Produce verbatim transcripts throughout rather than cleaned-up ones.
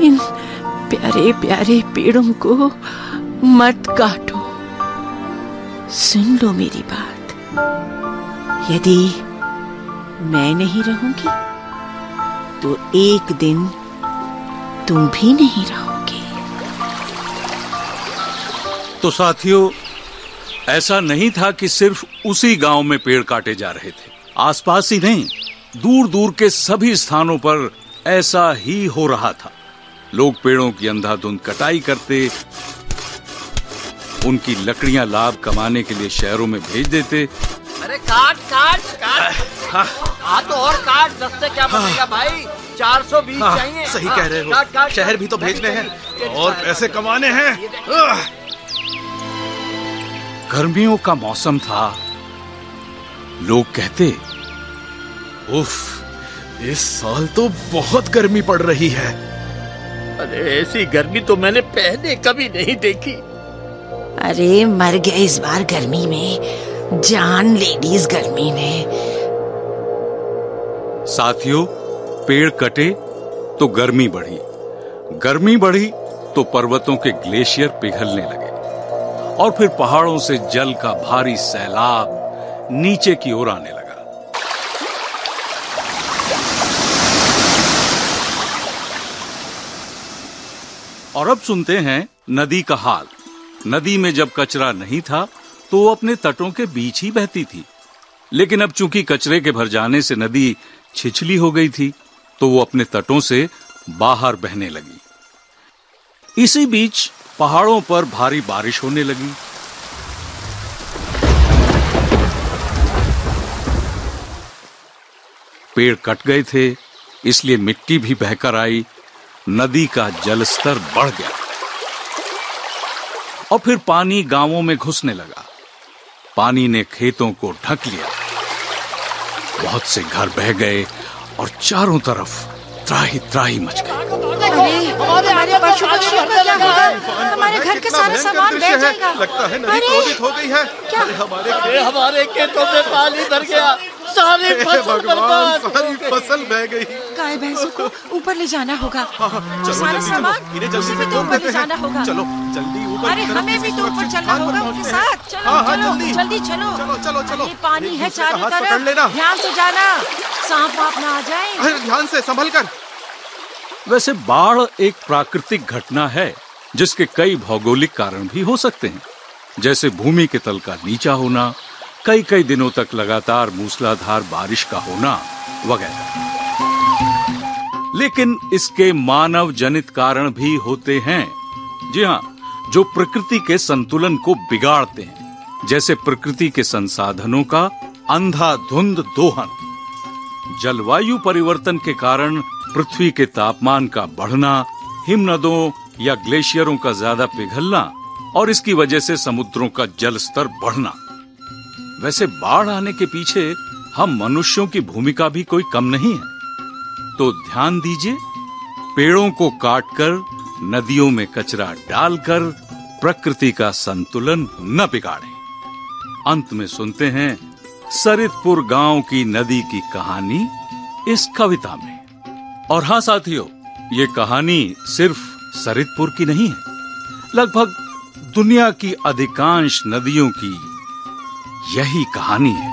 इन प्यारे प्यारे पेड़ों को मत काटो। सुन लो मेरी बात, यदि मैं नहीं रहूंगी तो एक दिन तुम भी नहीं रहोगे। तो साथियों, ऐसा नहीं था कि सिर्फ उसी गांव में पेड़ काटे जा रहे थे। आसपास ही नहीं, दूर दूर के सभी स्थानों पर ऐसा ही हो रहा था। लोग पेड़ों की अंधाधुंध कटाई करते, उनकी लकड़ियां लाभ कमाने के लिए शहरों में भेज देते। अरे काट काट काट, हाँ तो और काट, दस से क्या बनेगा भाई, चार सौ बीस चाहिए। सही कह रहे हो, शहर भी तो भेजने हैं और पैसे कमाने हैं। गर्मियों का मौसम था। लोग कहते, उफ, इस साल तो बहुत गर्मी पड़ रही है। अरे ऐसी गर्मी तो मैंने पहले कभी नहीं देखी। अरे मर गए इस बार गर्मी में, जान लेडीज गर्मी में। साथियों, पेड़ कटे तो गर्मी बढ़ी, गर्मी बढ़ी तो पर्वतों के ग्लेशियर पिघलने लगे और फिर पहाड़ों से जल का भारी सैलाब नीचे की ओर आने लगा। और अब सुनते हैं नदी का हाल। नदी में जब कचरा नहीं था तो वो अपने तटों के बीच ही बहती थी, लेकिन अब चूंकि कचरे के भर जाने से नदी छिछली हो गई थी तो वो अपने तटों से बाहर बहने लगी। इसी बीच पहाड़ों पर भारी बारिश होने लगी। पेड़ कट गए थे, इसलिए मिट्टी भी बहकर आई, नदी का जलस्तर बढ़ गया और फिर पानी गांवों में घुसने लगा। पानी ने खेतों को ढक लिया, बहुत से घर बह गए और चारों तरफ त्राही त्राही मच गई। अरे हमारे पशु पक्षियों का क्या होगा? हमारे घर के सारे सामान बह जाएगा। लगता है नदी क्रोधित हो गई है। क्या? हमारे अरे हमारे खेतों में पानी भर गया, सारी फसल बर्बाद, सारी फसल बह गई। गाय भैंसों को ऊपर ले जाना होगा, चलो सारा जल्दी सामान चलो, इन्हें जल्दी उसे से भी तो ऊपर ले देते जाना हैं। होगा। चलो जल्दी ऊपर अरे की तरफ हमें भी किसी तो ऊपर सुरक्षित चलना स्थान पर होगा उनके पहुंचते हैं। साथ। चलो हाँ, हाँ, चलो जल्दी। जल्दी चलो चलो चलो चलो। अरे पानी एक है दूसरे का चारों हाथ पकड़ लेना। तरफ, ध्यान से जाना, सांप वाप ना आ जाए। अरे ध्यान से, संभल कर। वैसे बाढ़ एक प्राकृतिक घटना है जिसके कई भौगोलिक कारण भी हो सकते हैं, जैसे भूमि के तल का नीचा होना, कई कई दिनों तक लगातार मूसलाधार बारिश का होना वगैरह। लेकिन इसके मानव जनित कारण भी होते हैं। जी हाँ, जो प्रकृति के संतुलन को बिगाड़ते हैं, जैसे प्रकृति के संसाधनों का अंधाधुंध दोहन। जलवायु परिवर्तन के कारण पृथ्वी के तापमान का बढ़ना, हिमनदों या ग्लेशियरों का ज्यादा पिघलना और इसकी वजह से समुद्रों का जल स्तर बढ़ना। वैसे बाढ़ आने के पीछे हम मनुष्यों की भूमिका भी कोई कम नहीं है। तो ध्यान दीजिए, पेड़ों को काटकर, नदियों में कचरा डालकर प्रकृति का संतुलन न बिगाड़ें। अंत में सुनते हैं सरितपुर गांव की नदी की कहानी इस कविता में। और हाँ साथियों, ये कहानी सिर्फ सरितपुर की नहीं है, लगभग दुनिया की अधिकांश नदियों की यही कहानी है।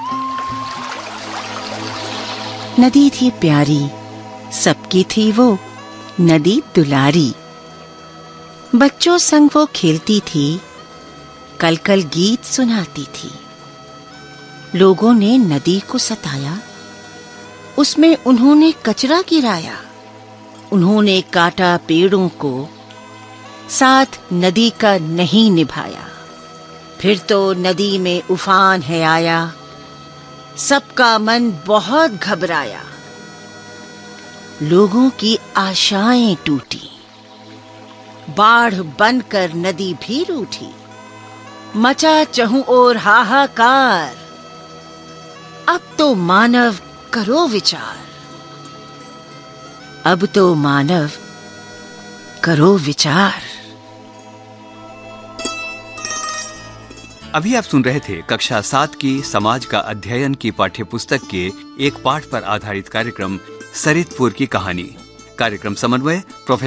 नदी थी प्यारी, सबकी थी वो नदी दुलारी। बच्चों संग वो खेलती थी, कल कल गीत सुनाती थी। लोगों ने नदी को सताया, उसमें उन्होंने कचरा गिराया। उन्होंने काटा पेड़ों को, साथ नदी का नहीं निभाया। फिर तो नदी में उफान है आया, सबका मन बहुत घबराया। लोगों की आशाएं टूटी, बाढ़ बनकर नदी भी रूठी। मचा चहुं ओर हाहाकार, अब तो मानव करो विचार। अब तो मानव करो विचार। अभी आप सुन रहे थे कक्षा सात की समाज का अध्ययन की पाठ्य पुस्तक के एक पाठ पर आधारित कार्यक्रम सरितपुर की कहानी। कार्यक्रम समन्वय प्रोफेसर